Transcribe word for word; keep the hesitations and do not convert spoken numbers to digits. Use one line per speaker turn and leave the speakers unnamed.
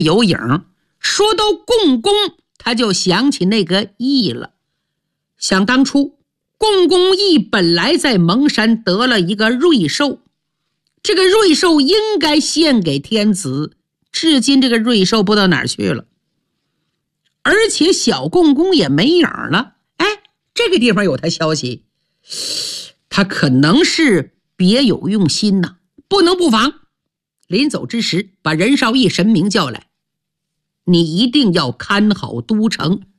有影。说到共工，他就想起那个羿了。想当初共工羿本来在蒙山得了一个瑞兽，这个瑞兽应该献给天子，至今这个瑞兽不知道哪儿去了，而且小共工也没影了。哎，这个地方有他消息，他可能是别有用心呐，不能不防。临走之时，把任少义神明叫来，你一定要看好都城，